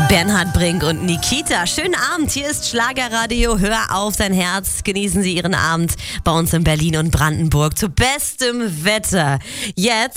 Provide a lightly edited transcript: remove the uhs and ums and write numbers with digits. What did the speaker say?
Bernhard Brink und Nikita. Schönen Abend, hier ist Schlagerradio. Hör auf dein Herz. Genießen Sie Ihren Abend bei uns in Berlin und Brandenburg zu bestem Wetter. Jetzt